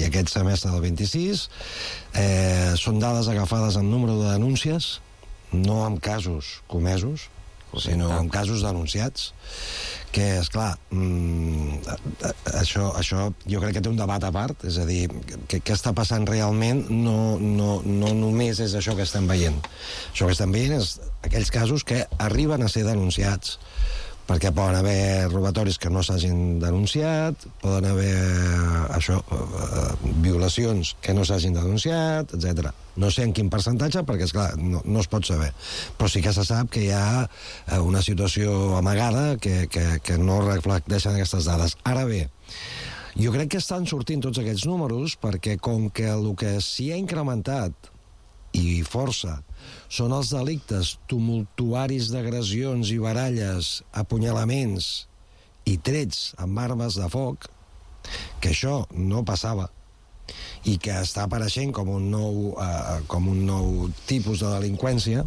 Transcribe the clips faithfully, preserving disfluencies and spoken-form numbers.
i aquest semestre del vint-i-sis. Eh, són dades agafades en número de denúncies, no amb casos comesos, sinó en casos denunciats, que, esclar, mmm, això, això jo crec que té un debat a part, és a dir, què està passant realment no, no, no només és això que estem veient. Això que estem veient és aquells casos que arriben a ser denunciats, perquè poden haver robatoris que no s'hagin denunciat, poden haver això, violacions que no s'hagin denunciat, etcètera. No sé en quin percentatge, perquè, esclar, no, no es pot saber. Però sí que se sap que hi ha una situació amagada que, que, que no reflecteixen aquestes dades. Ara bé, jo crec que estan sortint tots aquests números perquè com que el que s'hi ha incrementat i força són els delictes tumultuaris d'agressions i baralles, apunyalaments i trets amb armes de foc, que això no passava i que està apareixent com un nou, eh, com un nou tipus de delinqüència,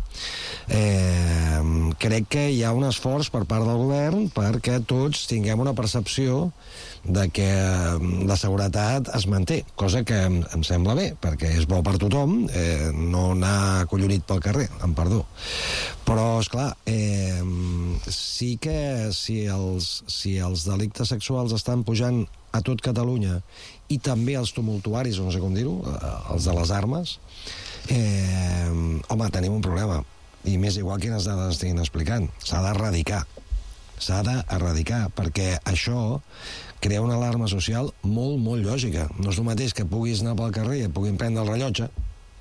eh, crec que hi ha un esforç per part del govern perquè tots tinguem una percepció de que la seguretat es manté, cosa que em, em sembla bé, perquè és bo per tothom, eh, no anar collonit pel carrer, em perdó. Però, esclar, eh, sí que si els, si els delictes sexuals estan pujant a tot Catalunya i també els tumultuaris, no sé com dir-ho, els de les armes, eh, home, tenim un problema. I m'és igual quines dades estiguin explicant. S'ha d'erradicar. S'ha d'erradicar, perquè això crea una alarma social molt, molt lògica. No és el mateix que puguis anar pel carrer i et puguin prendre el rellotge,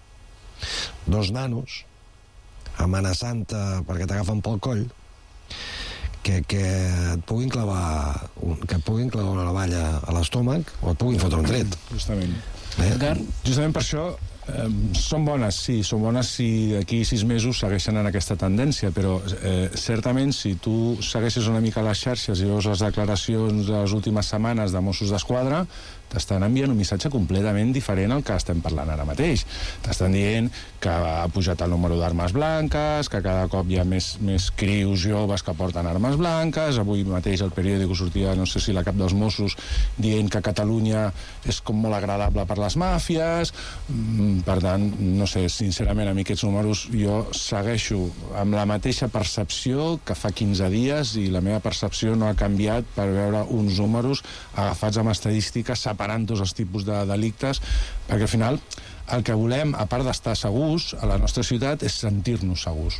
dos nanos, amenaçant-te perquè t'agafen pel coll, que, que et puguin clavar un, que et puguin clavar una navalla a l'estómac o et puguin fotre un tret. Justament. Eh? Justament per això eh, són bones, sí, són bones si d'aquí sis mesos segueixen en aquesta tendència, però eh, certament si tu segueixes una mica les xarxes i veus les declaracions de les últimes setmanes de Mossos d'Esquadra, t'estan enviant un missatge completament diferent al que estem parlant ara mateix. T'estan dient que ha pujat el número d'armes blanques, que cada cop hi ha més, més crius joves que porten armes blanques. Avui mateix el periòdic sortia, no sé si la cap dels Mossos, dient que Catalunya és com molt agradable per les màfies. Per tant, no sé, sincerament, a mi aquests números jo segueixo amb la mateixa percepció que fa quinze dies i la meva percepció no ha canviat per veure uns números agafats amb estadístiques separant tots els tipus de delictes, perquè al final el que volem, a part d'estar segurs a la nostra ciutat, és sentir-nos segurs.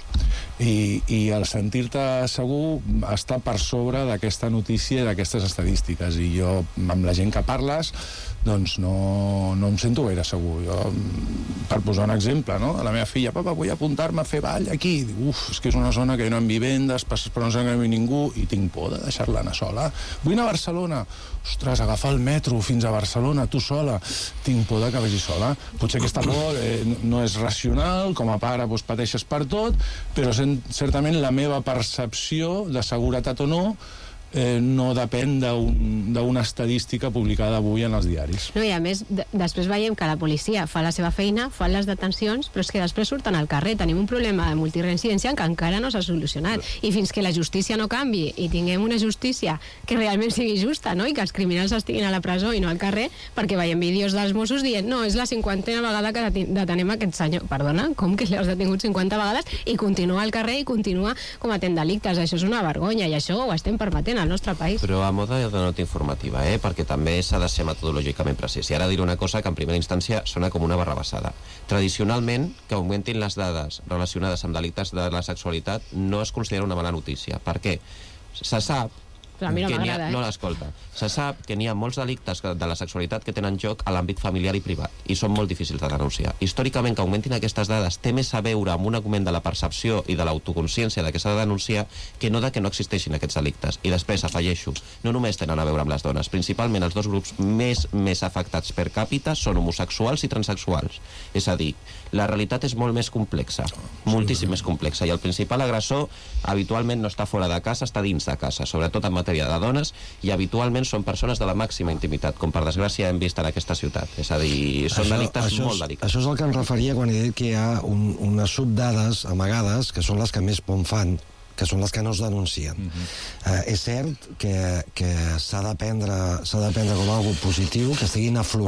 I, i el sentir-te segur està per sobre d'aquesta notícia i d'aquestes estadístiques. I jo, amb la gent que parles, doncs no, no em sento gaire segur. Jo, per posar un exemple, no? A la meva filla, papa, vull apuntar-me a fer ball aquí. Uf, és que és una zona que no hi ha vivendes, passes per una zona que no hi ha ningú i tinc por de deixar-la anar sola. Vull anar a Barcelona. Ostres, agafar el metro fins a Barcelona, tu sola. Tinc por de que vagi sola. Potser aquesta por eh, no és racional, com a pare doncs, pateixes per tot, però certament la meva percepció de seguretat o no eh, no depèn d'un, d'una estadística publicada avui en els diaris. No, i a més, d- després veiem que la policia fa la seva feina, fa les detencions, però és que després surten al carrer. Tenim un problema de multireincidència que encara no s'ha solucionat. I fins que la justícia no canvi i tinguem una justícia que realment sigui justa, no? I que els criminals estiguin a la presó i no al carrer, perquè veiem vídeos dels Mossos dient no, és la cinquantena vegada que deten- detenem aquest senyor. Perdona, com que l'has detingut cinquanta vegades i continua al carrer i continua cometent delictes? Això és una vergonya i això ho estem permetent al nostre país. Però a moda de nota informativa, eh? Perquè també s'ha de ser metodològicament precís. I ara diré una cosa que en primera instància sona com una barrabassada. Tradicionalment, que augmentin les dades relacionades amb delictes de la sexualitat no es considera una mala notícia. Per què? Se sap Però a mi no que n'hi ha, m'agrada, eh? no l'escolta. Se sap que n'hi ha molts delictes de la sexualitat que tenen lloc a l'àmbit familiar i privat i són molt difícils de denunciar. Històricament, que augmentin aquestes dades té més a veure amb un augment de la percepció i de l'autoconsciència de que s'ha de denunciar que no de que no existeixin aquests delictes. I després, afegeixo, no només tenen a veure amb les dones, principalment els dos grups més, més afectats per càpita són homosexuals i transexuals. És a dir, la realitat és molt més complexa, moltíssim més complexa, i el principal agressor habitualment no està fora de casa, està dins de casa, sobretot en matèria de dones, i habitualment són persones de la màxima intimitat, com per desgràcia hem vist en aquesta ciutat. És a dir, són això, delictes això molt és, delicats. Això és el que em referia quan he dit que hi ha un, unes subdades amagades que són les que més por fan, que són les que no es denuncien. Uh-huh. eh, és cert que, que s'ha de prendre, s'ha de prendre com algo positiu, que estiguin afluent